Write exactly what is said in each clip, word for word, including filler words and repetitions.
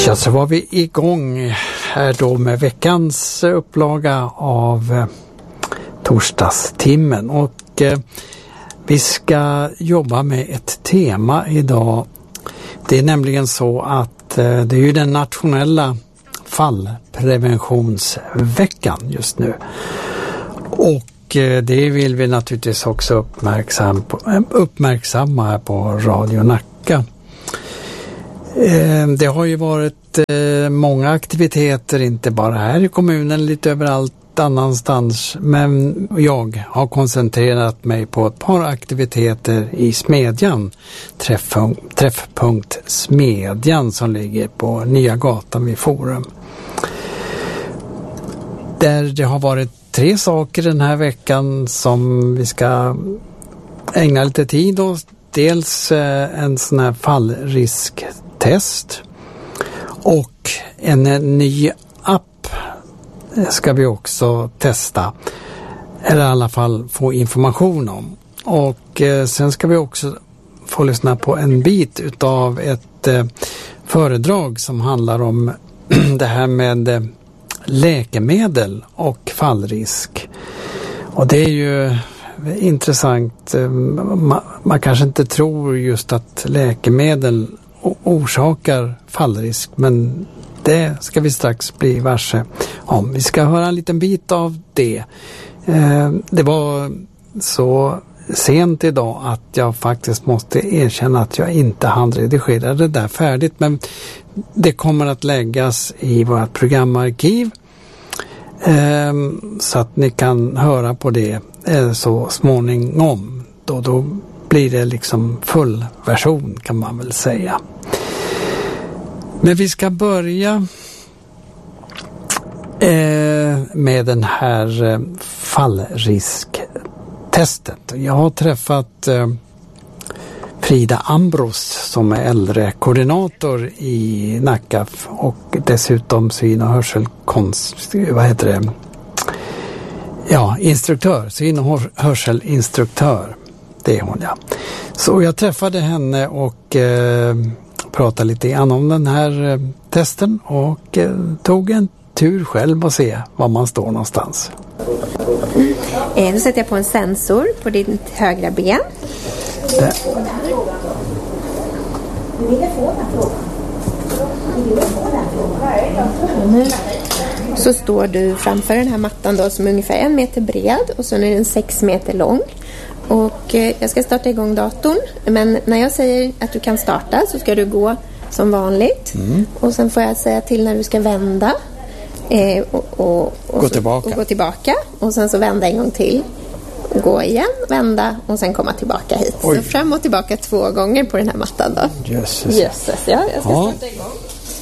Ja, så var vi igång här då med veckans upplaga av eh, torsdagstimmen och eh, vi ska jobba med ett tema idag. Det är nämligen så att eh, det är ju den nationella fallpreventionsveckan just nu och eh, det vill vi naturligtvis också uppmärksam på, uppmärksamma här på Radio Nacka. Det har ju varit många aktiviteter, inte bara här i kommunen, lite överallt annanstans. Men jag har koncentrerat mig på ett par aktiviteter i Smedjan. Träffpunkt, träffpunkt Smedjan som ligger på Nya gatan vid Forum. Där det har varit tre saker den här veckan som vi ska ägna lite tid åt. Dels en sån här fallrisk test och en ny app ska vi också testa eller i alla fall få information om. Och eh, sen ska vi också få lyssna på en bit utav ett eh, föredrag som handlar om det här med eh, läkemedel och fallrisk. Och det är ju intressant. Man, man kanske inte tror just att läkemedel orsakar fallrisk, men det ska vi strax bli varse om. Vi ska höra en liten bit av det. Eh, det var så sent idag att jag faktiskt måste erkänna att jag inte hann redigera det där färdigt, men det kommer att läggas i vårt programarkiv eh, så att ni kan höra på det eh, så småningom. Då, då blir det liksom full version kan man väl säga. Men vi ska börja eh, med den här eh, fallrisktestet. Jag har träffat eh, Frida Ambros som är äldrekoordinator i Nacka och dessutom syn- och hörselkonst, vad heter det? Ja, instruktör, syn- och hörselinstruktör. Det är hon, ja. Så jag träffade henne och eh, pratade lite grann om den här eh, testen och eh, tog en tur själv och se var man står någonstans. Eh, då sätter jag på en sensor på ditt högra ben. Det. Mm. Så står du framför den här mattan då som är ungefär en meter bred och så är den sex meter lång. Och eh, jag ska starta igång datorn, men när jag säger att du kan starta så ska du gå som vanligt. Mm. Och sen får jag säga till när du ska vända eh, och, och, och, gå tillbaka. och gå tillbaka. Och sen så vända en gång till. Gå igen, vända och sen komma tillbaka hit. Oj. Så fram och tillbaka två gånger på den här mattan då. Jösses. Jösses, ja, jag ska ja. starta igång.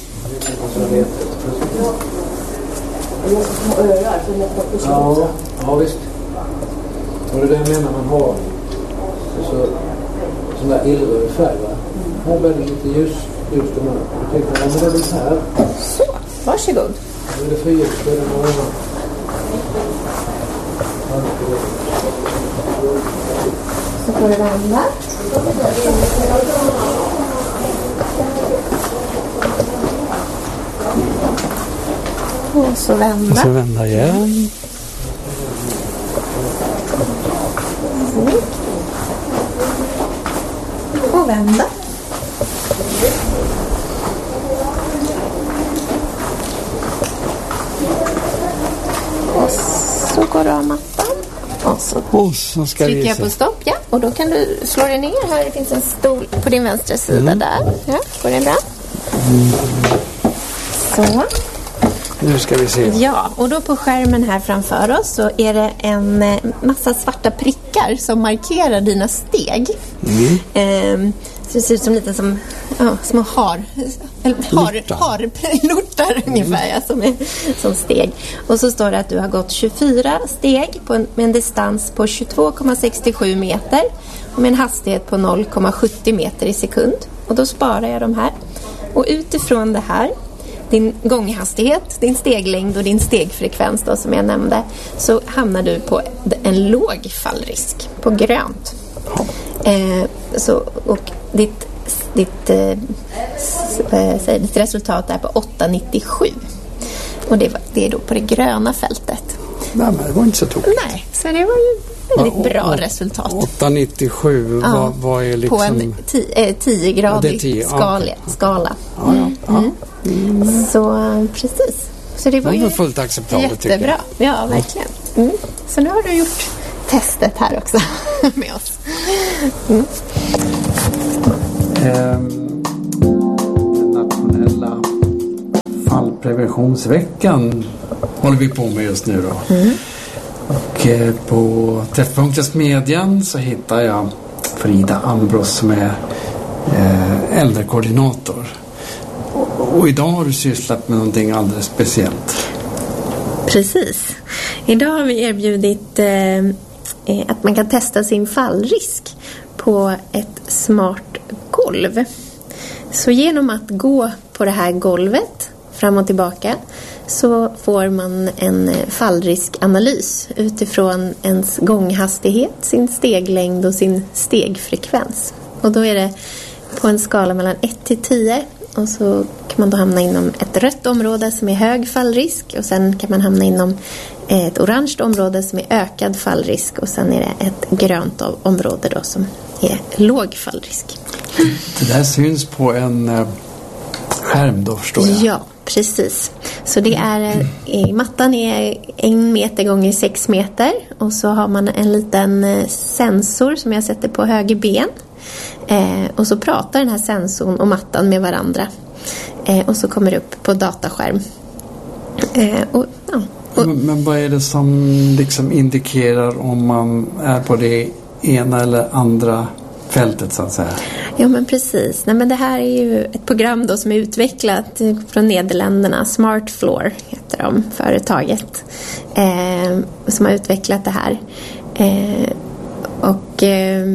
Ja, ja visst. Och det där menar man har så, sån där illröd färg, va? Har väldigt lite ljus, ljus och mörk. Jag tänkte, ja men det är väl här. Så, varsågod. Nu är det för ljus, det är det morgon. Så får du vända. Och så vända. Och så vända igen. Och vända. Och så går du av mattan. Och så, och så ska trycker vi jag på stopp, ja. Och då kan du slå dig ner. Här det finns en stol på din vänstra sida mm. där. Ja, går det bra? Mm. Så. Nu ska vi se. Ja, och då på skärmen här framför oss så är det en massa svarta prickar som markerar dina steg. Mm. Ehm, så det ser ut som lite som ja, små har, har, harlortar ungefär, ja, som, är, som steg. Och så står det att du har gått tjugofyra steg på en, med en distans på tjugotvå komma sextiosju meter och med en hastighet på noll komma sjuttio meter i sekund. Och då sparar jag de här. Och utifrån det här, din gånghastighet, din steglängd och din stegfrekvens då, som jag nämnde, så hamnar du på en låg fallrisk, på grönt. Eh, så, och ditt, ditt eh, eh, så ett resultat där på åtta nittiosju. Och det, var, det är då på det gröna fältet. Nej, men det var inte så tokigt. Nej, så det var ju väldigt ja, bra resultat. åtta nittiosju, ja, vad, vad är liksom... På en tio-gradig ja, skala. Okay. skala. Ja, ja, ja. Mm. Mm. Så precis. Så det var det var ju fullt acceptabelt, jättebra. Ja, verkligen. Mm. Så nu har du gjort testet här också med oss. Mm. Um, den nationella fallpreventionsveckan håller vi på med just nu då. Mm. Och eh, på Träffpunktens Medien så hittar jag Frida Ambros som är eh, äldrekoordinator. Och, och idag har du sysslat med någonting alldeles speciellt. Precis. Idag har vi erbjudit eh, att man kan testa sin fallrisk på ett smart golv. Så genom att gå på det här golvet fram och tillbaka så får man en fallriskanalys utifrån ens gånghastighet, sin steglängd och sin stegfrekvens. Och då är det på en skala mellan ett till tio. Och så kan man då hamna inom ett rött område som är hög fallrisk. Och sen kan man hamna inom ett orange område som är ökad fallrisk. Och sen är det ett grönt område då som är låg fallrisk. Det där syns på en skärm då, förstår jag. Ja, precis. Så det är, mattan är en meter gånger sex meter. Och så har man en liten sensor som jag sätter på höger ben. Eh, och så pratar den här sensorn och mattan med varandra. Eh, och så kommer det upp på dataskärm. Eh, och, ja, och... Men, men vad är det som liksom indikerar om man är på det ena eller andra fältet så att säga? Ja, men precis. Nej, men det här är ju ett program då som är utvecklat från Nederländerna. Smart Floor heter de, företaget. Eh, som har utvecklat det här. Eh, och... Eh,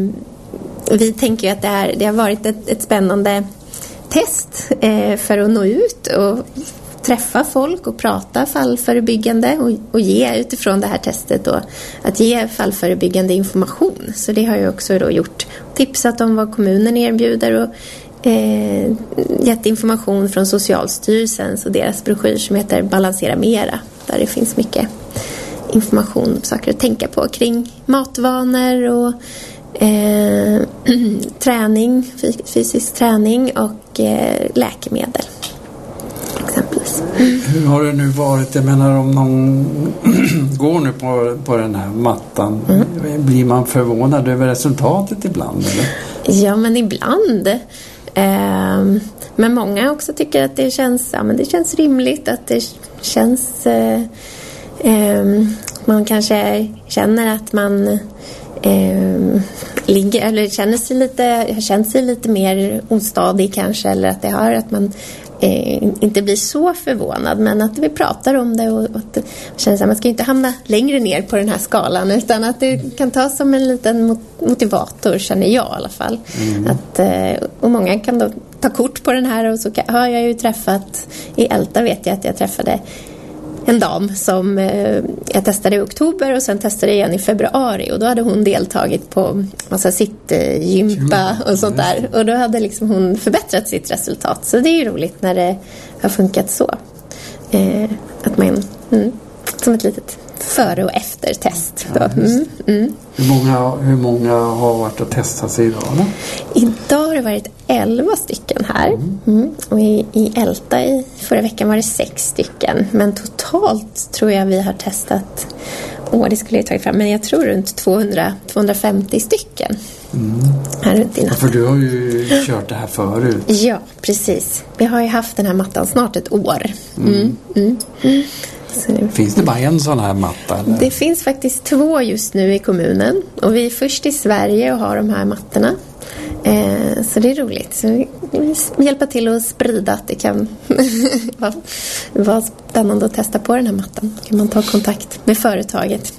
Vi tänker ju att det, här, det har varit ett, ett spännande test eh, för att nå ut och träffa folk och prata fallförebyggande och, och ge utifrån det här testet då, att ge fallförebyggande information. Så det har jag också då gjort. Tipsat om vad kommunen erbjuder och eh, gett information från Socialstyrelsen och deras broschyr som heter Balansera Mera, där det finns mycket information och saker att tänka på kring matvanor och Eh, träning, fysisk träning och eh, läkemedel exempelvis. Mm. Hur har det nu varit? Jag menar om någon går nu på, på den här mattan, mm. blir man förvånad över resultatet ibland? Eller? Ja, men ibland. Eh, men många också tycker att det känns, ja, men det känns rimligt, att det känns eh, eh, man kanske känner att man Eh, ligger, eller känner sig lite, känner sig lite mer ostadig kanske, eller att det har att man eh, inte blir så förvånad, men att vi pratar om det och, och att det känns att man ska inte hamna längre ner på den här skalan, utan att det kan tas som en liten motivator, känner jag i alla fall. Mm. Att, eh, och många kan då ta kort på den här, och så kan, har jag ju träffat i Älta, vet jag att jag träffade en dam som eh, jag testade i oktober och sen testade jag igen i februari, och då hade hon deltagit på massa sittgympa och sånt där, och då hade liksom hon förbättrat sitt resultat. Så det är ju roligt när det har funkat så. Eh, att man, mm, som ett litet före- och efter-test. Ja, mm, mm. Hur många, hur många har varit och testat sig idag? Då? Idag har det varit elva stycken här. Mm. Mm. Och i, i Älta i förra veckan var det sex stycken. Men totalt tror jag vi har testat, åh det skulle jag tagit fram, men jag tror runt tvåhundra till tvåhundrafemtio stycken. Mm. Här runt i natten. Ja, för du har ju kört det här förut. Ja, precis. Vi har ju haft den här mattan snart ett år. Mm. Mm. Mm. Mm. Så. Finns det bara en sån här matta? Eller? Det finns faktiskt två just nu i kommunen. Och vi är först i Sverige och har de här mattorna. Eh, så det är roligt. Så vi, vi hjälper till att sprida att det kan vara, vara spännande att testa på den här mattan. Kan man ta kontakt med företaget.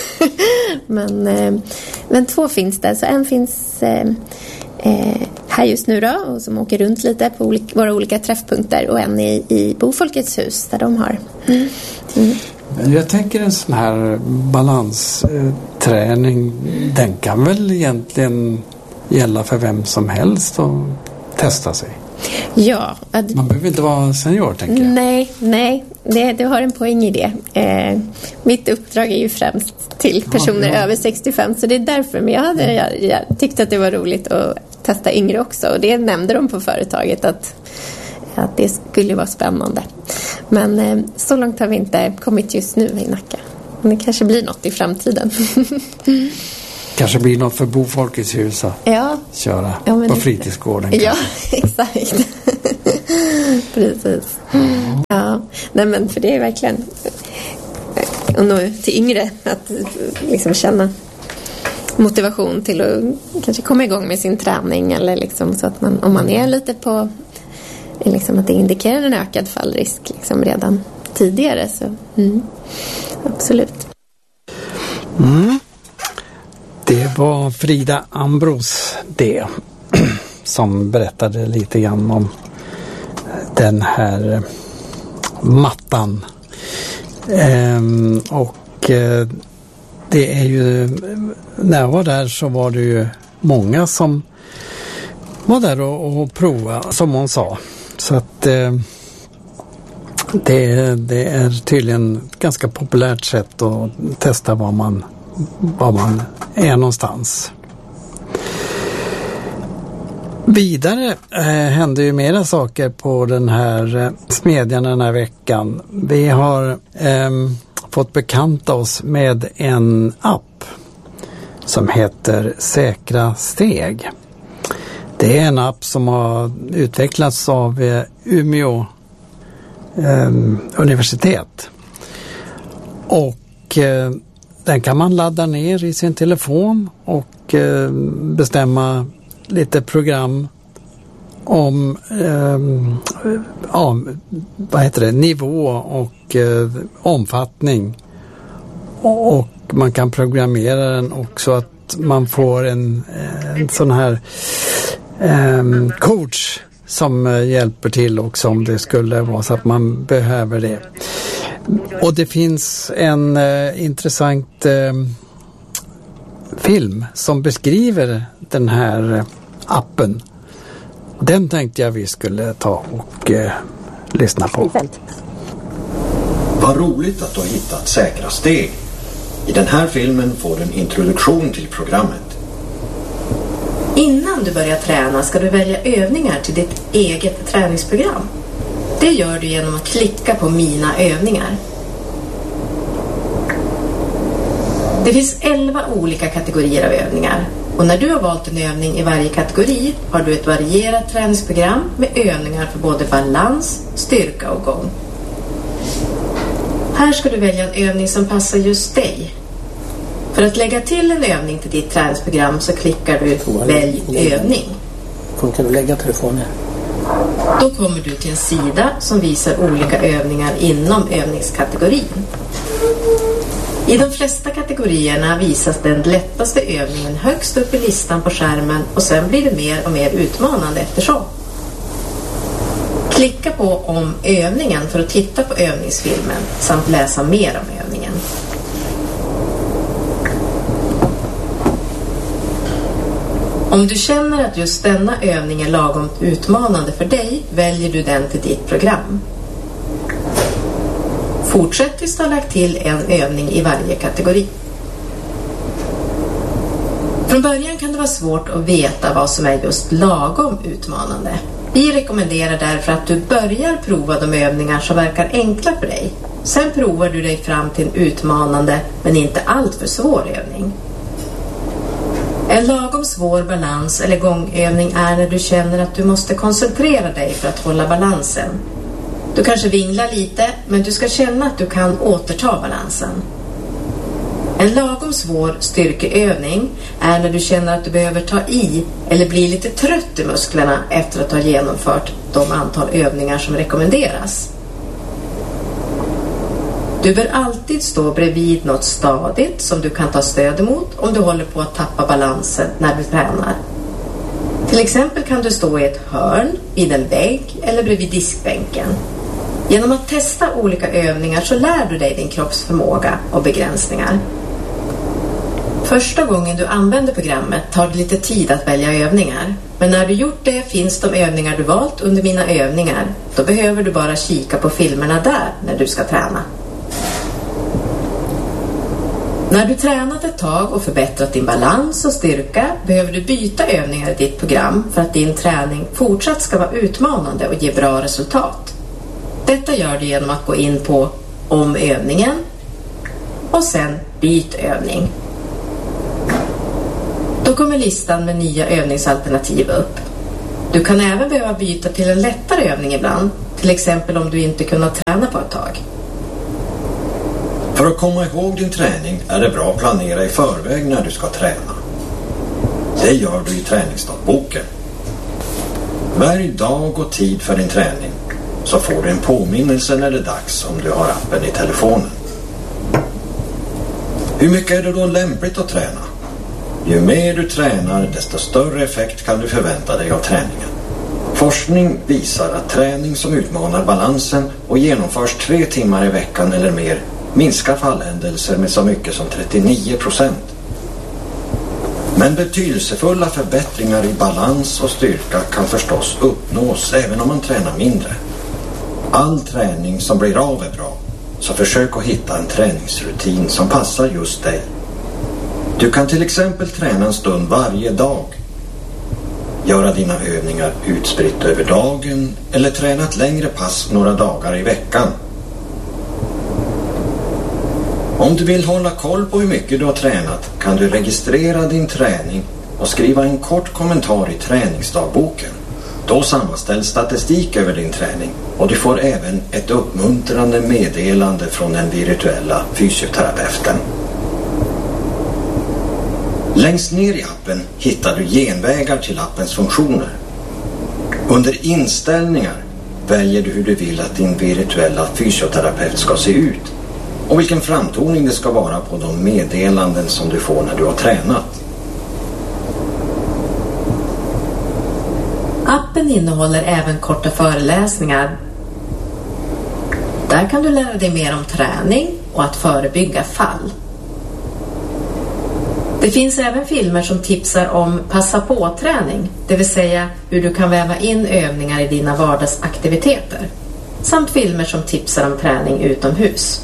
men, eh, men två finns det. Så en finns eh, eh, här just nu då, och som åker runt lite på olika, våra olika träffpunkter, och en i, i Bofolkets hus där de har. Mm. Mm. Jag tänker en sån här balansträning, den kan väl egentligen gälla för vem som helst och testa sig? Ja. Att, Man behöver inte vara senior, tänker jag. Nej, nej. Det, du har en poäng i det. Eh, mitt uppdrag är ju främst till personer ja, ja. över sextiofem, så det är därför. Men jag, hade, jag, jag tyckte att det var roligt att testa yngre också. Och det nämnde de på företaget att, att det skulle vara spännande. Men eh, så långt har vi inte kommit just nu i Nacka. Men det kanske blir något i framtiden. Kanske blir något för Bo Folkets hus att ja. köra ja, på det... fritidsgården. Ja, exakt. Precis. Mm. Ja, nej men för det är verkligen att nå till yngre, att liksom känna motivation till att kanske komma igång med sin träning, eller liksom så att man, om man är lite på liksom att det indikerar en ökad fallrisk liksom redan tidigare, så mm, absolut. Mm. Det var Frida Ambros det som berättade lite grann om den här mattan. Ehm, och eh, det är ju, när jag var där så var det ju många som var där och, och prova, som hon sa. Så att eh, det, det är tydligen ett ganska populärt sätt att testa vad man, vad man är någonstans. Vidare eh, händer ju mera saker på den här eh, smedjan den här veckan. Vi har eh, fått bekanta oss med en app som heter Säkra steg. Det är en app som har utvecklats av eh, Umeå eh, universitet. Och eh, den kan man ladda ner i sin telefon och eh, bestämma lite program om eh, ja, vad heter det, nivå och eh, omfattning. Och, och man kan programmera den också att man får en, en sån här eh, coach som eh, hjälper till också om det skulle vara så att man behöver det. Och det finns en eh, intressant eh, film som beskriver den här eh, appen. Den tänkte jag vi skulle ta och eh, lyssna på. Vad roligt att du har hittat Säkra steg. I den här filmen får du en introduktion till programmet. Innan du börjar träna ska du välja övningar till ditt eget träningsprogram. Det gör du genom att klicka på Mina övningar. Det finns elva olika kategorier av övningar. Och när du har valt en övning i varje kategori har du ett varierat träningsprogram med övningar för både balans, styrka och gång. Här ska du välja en övning som passar just dig. För att lägga till en övning till ditt träningsprogram så klickar du Välj övning. Kan du lägga telefonen? Då kommer du till en sida som visar olika övningar inom övningskategorin. I de flesta kategorierna visas den lättaste övningen högst upp i listan på skärmen och sen blir det mer och mer utmanande eftersom. Klicka på om övningen för att titta på övningsfilmen samt läsa mer om övningen. Om du känner att just denna övning är lagom utmanande för dig väljer du den till ditt program. Fortsätt tills du har lagt till en övning i varje kategori. Från början kan det vara svårt att veta vad som är just lagom utmanande. Vi rekommenderar därför att du börjar prova de övningar som verkar enkla för dig. Sen provar du dig fram till en utmanande men inte alltför svår övning. En lagom svår balans eller gångövning är när du känner att du måste koncentrera dig för att hålla balansen. Du kanske vinglar lite, men du ska känna att du kan återta balansen. En lagom svår styrkeövning är när du känner att du behöver ta i eller bli lite trött i musklerna efter att ha genomfört de antal övningar som rekommenderas. Du bör alltid stå bredvid något stadigt som du kan ta stöd emot om du håller på att tappa balansen när du tränar. Till exempel kan du stå i ett hörn, vid en vägg eller bredvid diskbänken. Genom att testa olika övningar så lär du dig din kropps förmåga och begränsningar. Första gången du använder programmet tar det lite tid att välja övningar. Men när du gjort det finns de övningar du valt under mina övningar. Då behöver du bara kika på filmerna där när du ska träna. När du tränat ett tag och förbättrat din balans och styrka behöver du byta övningar i ditt program för att din träning fortsatt ska vara utmanande och ge bra resultat. Detta gör du genom att gå in på om övningen och sen byt övning. Då kommer listan med nya övningsalternativ upp. Du kan även behöva byta till en lättare övning ibland, till exempel om du inte kunnat träna på ett tag. För att komma ihåg din träning är det bra att planera i förväg när du ska träna. Det gör du i träningsdagboken. Välj dag och tid för din träning så får du en påminnelse när det är dags om du har appen i telefonen. Hur mycket är det då lämpligt att träna? Ju mer du tränar desto större effekt kan du förvänta dig av träningen. Forskning visar att träning som utmanar balansen och genomförs tre timmar i veckan eller mer minskar fallhändelser med så mycket som trettionio procent. Men betydelsefulla förbättringar i balans och styrka kan förstås uppnås även om man tränar mindre. All träning som blir av är bra, så försök att hitta en träningsrutin som passar just dig. Du kan till exempel träna en stund varje dag. Göra dina övningar utspritt över dagen eller träna ett längre pass några dagar i veckan. Om du vill hålla koll på hur mycket du har tränat kan du registrera din träning och skriva en kort kommentar i träningsdagboken. Då sammanställs statistik över din träning och du får även ett uppmuntrande meddelande från den virtuella fysioterapeuten. Längst ner i appen hittar du genvägar till appens funktioner. Under inställningar väljer du hur du vill att din virtuella fysioterapeut ska se ut och vilken framtoning det ska vara på de meddelanden som du får när du har tränat. Appen innehåller även korta föreläsningar. Där kan du lära dig mer om träning och att förebygga fall. Det finns även filmer som tipsar om passa på-träning, det vill säga hur du kan väva in övningar i dina vardagsaktiviteter. Samt filmer som tipsar om träning utomhus.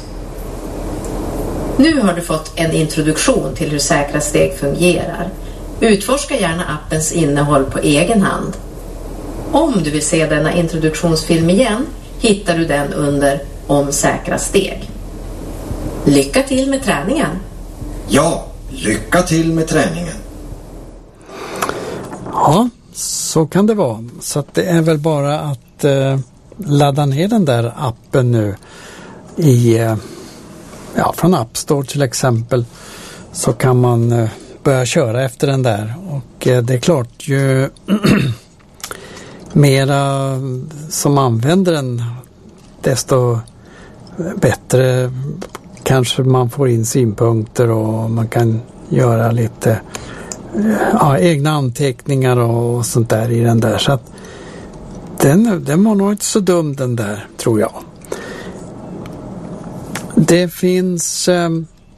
Nu har du fått en introduktion till hur säkra steg fungerar. Utforska gärna appens innehåll på egen hand. Om du vill se denna introduktionsfilm igen hittar du den under om säkra steg. Lycka till med träningen! Ja, lycka till med träningen! Ja, så kan det vara. Så att det är väl bara att eh, ladda ner den där appen nu i, eh, ja, från App Store till exempel, så kan man eh, börja köra efter den där. Och eh, det är klart, ju mera som använder den desto bättre kanske man får in synpunkter och man kan göra lite ja, egna anteckningar och sånt där i den där. Så att den, den var nog inte så dum den där, tror jag. Det finns eh,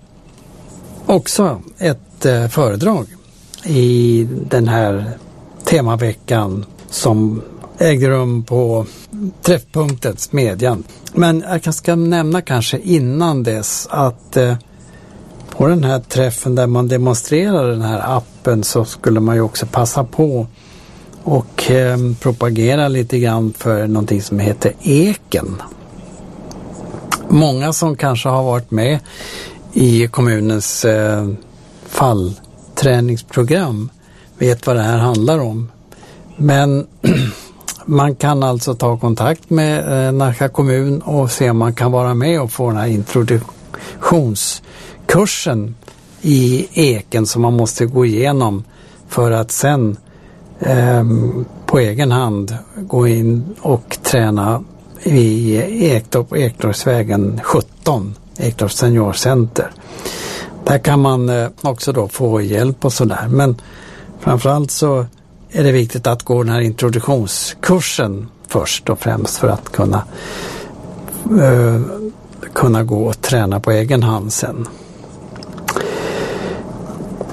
också ett eh, föredrag i den här temaveckan som ägde rum på Träffpunkten Smedjan. Men jag ska nämna kanske innan dess att eh, på den här träffen där man demonstrerar den här appen så skulle man ju också passa på och eh, propagera lite grann för någonting som heter Eken. Många som kanske har varit med i kommunens eh, fallträningsprogram vet vad det här handlar om. Men man kan alltså ta kontakt med eh, Nacka kommun och se om man kan vara med och få den här introduktionskursen i Eken som man måste gå igenom för att sen eh, på egen hand gå in och träna i Ektorp, Ektorpsvägen sjutton, Ektorp Seniorcenter. Där kan man eh, också då få hjälp och sådär. Men framförallt så är det viktigt att gå den här introduktionskursen först och främst för att kunna uh, kunna gå och träna på egen hand sen.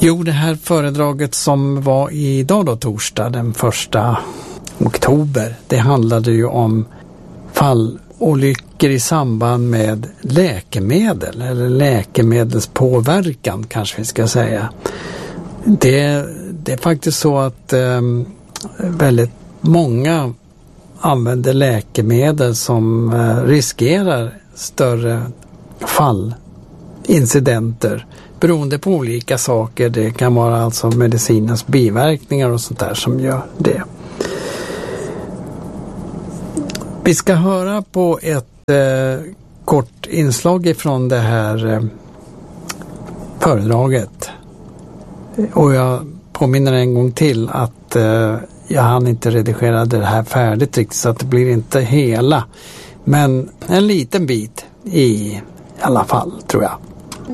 Jo, det här föredraget som var idag då, torsdag den första oktober, det handlade ju om fallolyckor i samband med läkemedel eller läkemedelspåverkan kanske vi ska säga. Det, det är faktiskt så att eh, väldigt många använder läkemedel som eh, riskerar större fallincidenter beroende på olika saker. Det kan vara alltså medicinens biverkningar och sånt där som gör det. Vi ska höra på ett eh, kort inslag ifrån det här eh, föredraget. Och jag påminner en gång till att eh, jag hann inte redigera det här färdigt riktigt så att det blir inte hela. Men en liten bit i alla fall tror jag.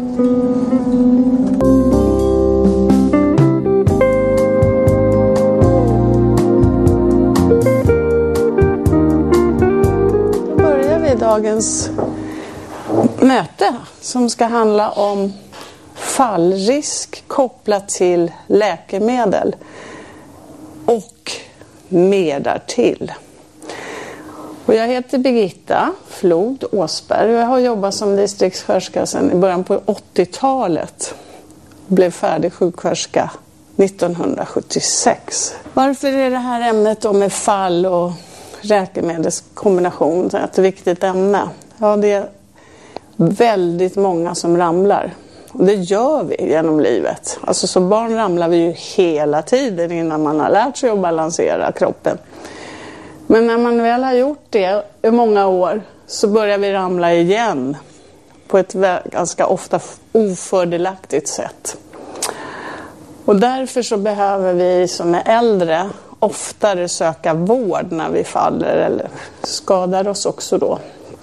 Då börjar vi dagens möte som ska handla om fallrisk kopplat till läkemedel och mer därtill. Och jag heter Birgitta Flod Åsberg och jag har jobbat som distriktssköterska sedan i början på åttiotalet. Blev färdig sjuksköterska nittonhundrasjuttiosex. Varför är det här ämnet då med fall och läkemedelskombination ett viktigt ämne? Ja, det är väldigt många som ramlar. Och det gör vi genom livet. Alltså som barn ramlar vi ju hela tiden innan man har lärt sig att balansera kroppen. Men när man väl har gjort det i många år så börjar vi ramla igen på ett ganska ofta ofördelaktigt sätt. Och därför så behöver vi som är äldre oftare söka vård när vi faller eller skadar oss också då.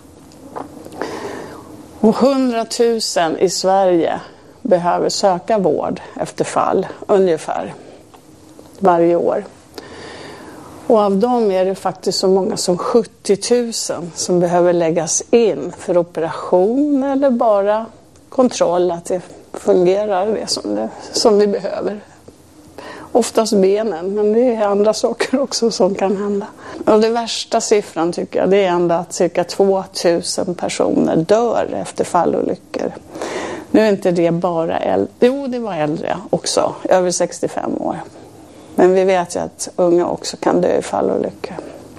Och hundratusen i Sverige behöver söka vård efter fall ungefär varje år. Och av dem är det faktiskt så många som sjuttio tusen som behöver läggas in för operation eller bara kontroll att det fungerar det som, det, som vi behöver. Oftast benen, men det är andra saker också som kan hända. Och det värsta siffran tycker jag det är ändå att cirka tvåtusen personer dör efter fallolyckor. Nu är inte det bara äldre, jo det var äldre också, över sextiofem år. Men vi vet ju att unga också kan dö i fallolyckor.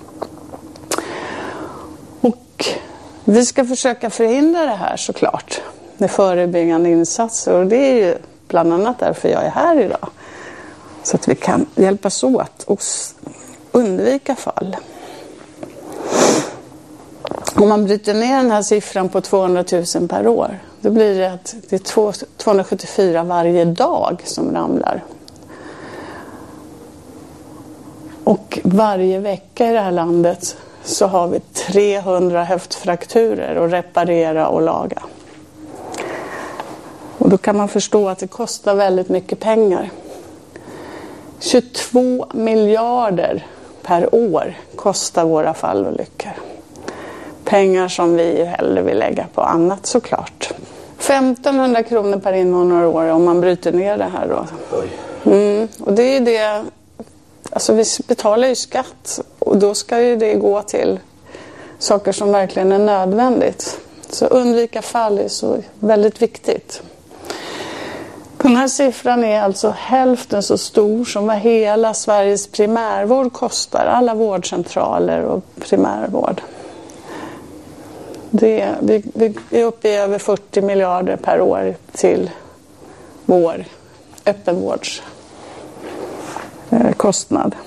Och vi ska försöka förhindra det här såklart med förebyggande insatser. Och det är ju bland annat därför jag är här idag. Så att vi kan hjälpas åt och undvika fall. Om man bryter ner den här siffran på tvåhundratusen per år. Då blir det att det är tvåhundrasjuttiofyra varje dag som ramlar. Och varje vecka i det här landet så har vi trehundra höftfrakturer att reparera och laga. Och då kan man förstå att det kostar väldigt mycket pengar. tjugotvå miljarder per år kostar våra fallolyckor. Pengar som vi hellre vill lägga på annat såklart. femtonhundra kronor per invånare år om man bryter ner det här då. Mm, och det är det, alltså vi betalar ju skatt och då ska ju det gå till saker som verkligen är nödvändigt. Så undvika fall är så väldigt viktigt. Den här siffran är alltså hälften så stor som vad hela Sveriges primärvård kostar. Alla vårdcentraler och primärvård. Det, vi, vi är uppe i över fyrtio miljarder per år till vår öppenvårdskostnad.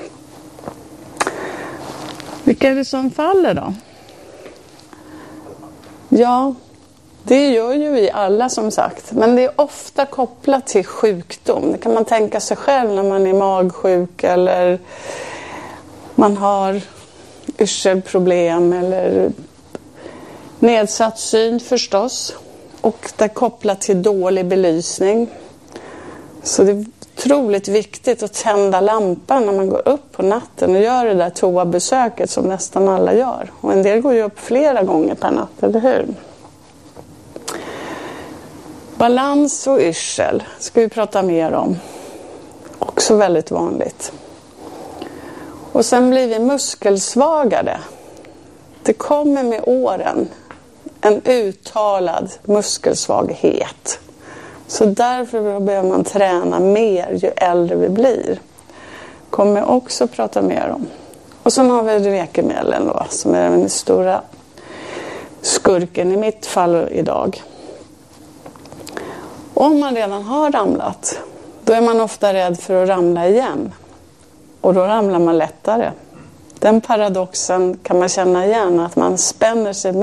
Vilka är det som faller då? Ja, det gör ju vi alla som sagt. Men det är ofta kopplat till sjukdom. Det kan man tänka sig själv när man är magsjuk eller man har yrselproblem eller nedsatt syn förstås. Och det är kopplat till dålig belysning. Så det är otroligt viktigt att tända lampan när man går upp på natten och gör det där toabesöket som nästan alla gör. Och en del går ju upp flera gånger per natt, eller hur? Balans och yrsel ska vi prata mer om. Också väldigt vanligt. Och sen blir vi muskelsvagare. Det kommer med åren en uttalad muskelsvaghet. Så därför behöver man träna mer ju äldre vi blir. Kommer jag också prata mer om. Och sen har vi läkemedlen då, som är den stora skurken i mitt fall idag. Om man redan har ramlat, då är man ofta rädd för att ramla igen. Och då ramlar man lättare. Den paradoxen kan man känna igen, att man spänner sig